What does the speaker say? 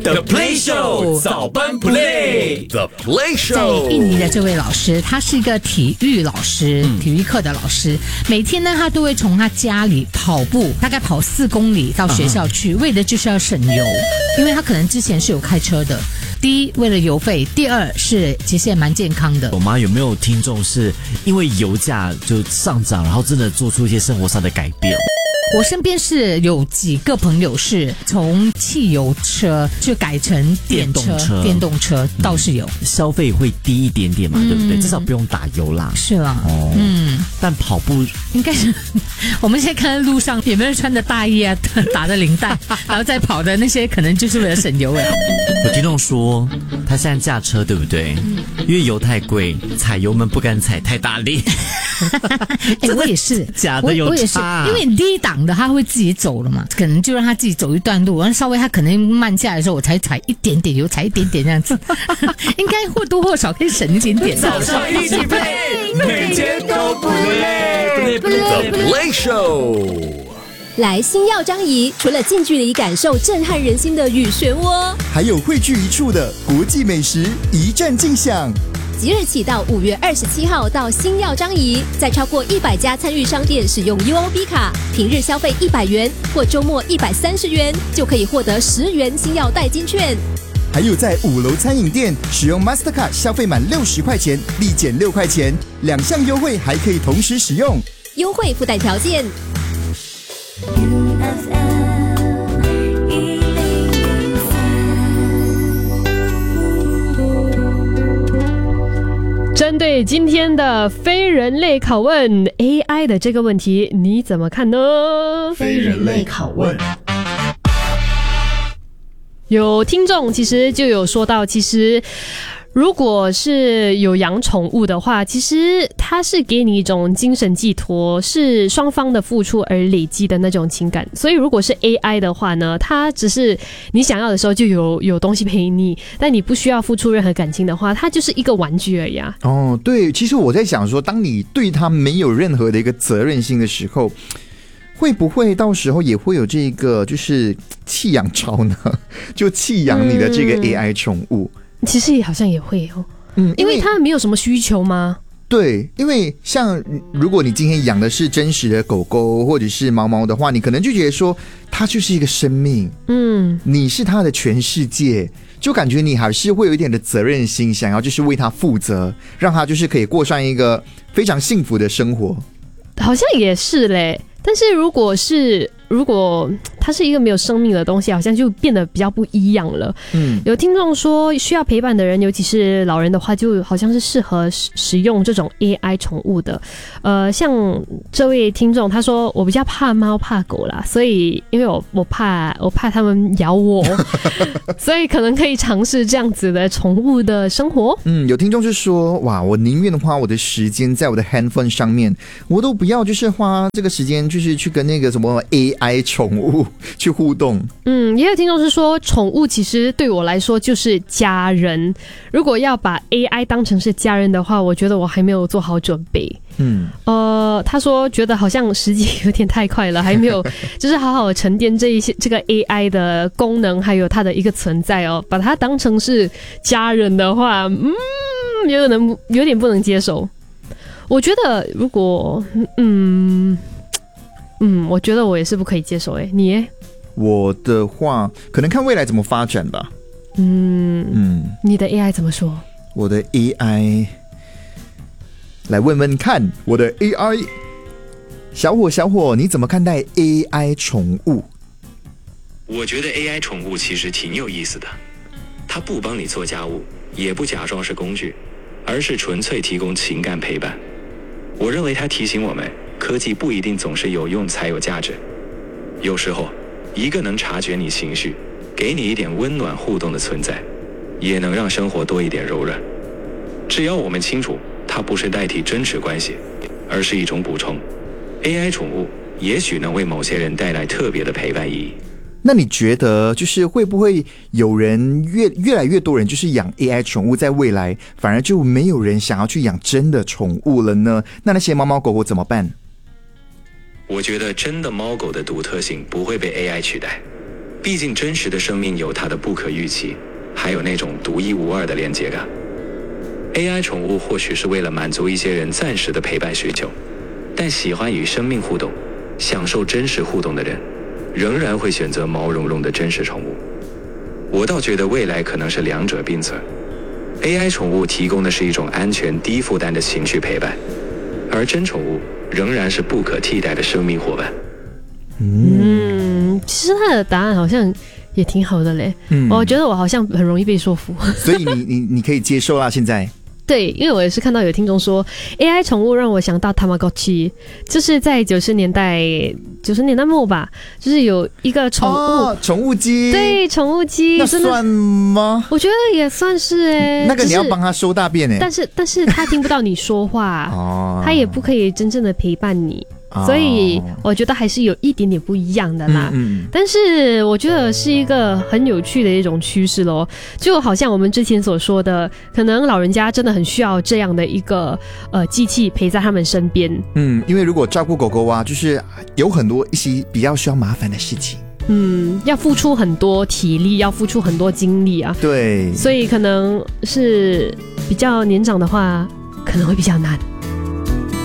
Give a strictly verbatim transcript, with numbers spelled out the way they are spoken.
The Play Show 早班 Play The Play Show 在印尼的这位老师，他是一个体育老师，嗯、体育课的老师。每天呢，他都会从他家里跑步，大概跑四公里到学校去， uh-huh. 为的就是要省油，因为他可能之前是有开车的。第一，为了油费；第二是其实也蛮健康的。 我妈有没有听众是因为油价就上涨，然后真的做出一些生活上的改变？ 我身边是有几个朋友是从汽油车就改成电车、电动车，电动车倒是有、 嗯、消费会低一点点嘛，嗯、对不对？至少不用打油啦。 是啦， 哦，嗯，但跑步应该是我们现在看到路上有没有人穿的大衣啊，打的领带，然后再跑的那些，可能就是为了省油了。 有听众说他现在驾车，对不对？嗯、因为油太贵，踩油门不敢踩太大力。 哎、欸，我也是， 假的有差、啊， 我, 我也是，因为低档的他会自己走了嘛，可能就让他自己走一段路，然后稍微他可能慢下来的时候，我才踩一点点油，踩一点点这样子，应该或多或少可以省一点点。 早上一起 play， 每天都不累。The Play Show。 来星耀张仪，除了近距离感受震撼人心的雨漩涡， 还有汇聚一处的国际美食一战尽享。 即日起到五月二十七号到星耀张仪，在超过一百家参与商店使用 U O B 卡，平日消费一百元或周末一百三十元，就可以获得十元星耀代金券。 还有在五楼餐饮店使用 Mastercard 消费满六十块钱，立减六块钱，两项优惠还可以同时使用， 优惠附带条件。 针对今天的非人类拷问 A I 的这个问题，你怎么看呢？ 非人类拷问， 有听众其实就有说到，其实如果是有养宠物的话，其实它是给你一种精神寄托，是双方的付出而累积的那种情感。所以如果是 A I 的话呢，它只是你想要的时候就有有东西陪你，但你不需要付出任何感情的话，它就是一个玩具而已啊。 哦，对，其实我在想说，当你对它没有任何的一个责任心的时候，会不会到时候也会有这个就是弃养潮呢？就弃养你的这个 A I 宠物。嗯， 其实好像也会哦，嗯，因为它没有什么需求吗？ 对，因为像如果你今天养的是真实的狗狗或者是猫猫的话，你可能就觉得说它就是一个生命，嗯，你是它的全世界，就感觉你还是会有一点的责任心，想要就是为它负责，让它就是可以过上一个非常幸福的生活。 好像也是嘞，但是如果是如果它是一个没有生命的东西，好像就变得比较不一样了。嗯，有听众说需要陪伴的人，尤其是老人的话，就好像是适合使用这种 A I 宠物的。呃，像这位听众他说，我比较怕猫怕狗啦，所以因为我我怕我怕他们咬我，所以可能可以尝试这样子的宠物的生活。 嗯，有听众就说，哇，我宁愿花我的时间在我的 handphone 上面，我都不要就是花这个时间就是去跟那个什么 A I 宠物去互动。 嗯，也有听众是说，宠物其实对我来说就是家人。如果要把 A I 当成是家人的话，我觉得我还没有做好准备。嗯，呃，他说觉得好像时机有点太快了，还没有就是好好沉淀这一些这个 A I 的功能，还有它的一个存在哦。把它当成是家人的话，嗯，有可能有点不能接受。我觉得如果嗯。嗯，我觉得我也是不可以接受诶，你耶？ 我的话，可能看未来怎么发展吧。 嗯嗯，你的 A I 怎么说？ 我的 A I， 来问问看，我的 A I， 小伙小伙，你怎么看待 A I 宠物？ 我觉得 A I 宠物其实挺有意思的，它不帮你做家务，也不假装是工具，而是纯粹提供情感陪伴。我认为它提醒我们，科技不一定总是有用才有价值，有时候一个能察觉你情绪，给你一点温暖互动的存在，也能让生活多一点柔软。只要我们清楚它不是代替真实关系，而是一种补充， A I 宠物也许能为某些人带来特别的陪伴意义。 那你觉得就是会不会有人越越来越多人就是养 A I 宠物，在未来反而就没有人想要去养真的宠物了呢？那那些猫猫狗狗怎么办？ 我觉得真的猫狗的独特性不会被 A I 取代， 毕竟真实的生命有它的不可预期，还有那种独一无二的连接感。A I 宠物或许是为了满足一些人暂时的陪伴需求，但喜欢与生命互动、享受真实互动的人，仍然会选择毛茸茸的真实宠物。我倒觉得未来可能是两者并存。A I 宠物提供的是一种安全、低负担的情绪陪伴，而真宠物仍然是不可替代的生命伙伴。 嗯，其实他的答案好像也挺好的嘞。嗯，我觉得我好像很容易被说服， 所以你你你可以接受啦。现在对，因为我也是看到有听众说 A I 宠物让我想到 Tamagotchi， 就是在九十年代九十年代末吧，就是有一个宠物哦，宠物机， 对，宠物机， 那算吗？ 我觉得也算是哎、欸， 那个你要帮他收大便哎、欸， 但是但是他听不到你说话，哦，他也不可以真正的陪伴你。所以我觉得还是有一点点不一样的啦，嗯嗯，但是我觉得是一个很有趣的一种趋势咯，就好像我们之前所说的，可能老人家真的很需要这样的一个呃机器陪在他们身边。 嗯，因为如果照顾狗狗啊，就是有很多一些比较需要麻烦的事情。 嗯，要付出很多体力，要付出很多精力啊。 对， 所以可能是比较年长的话，可能会比较难。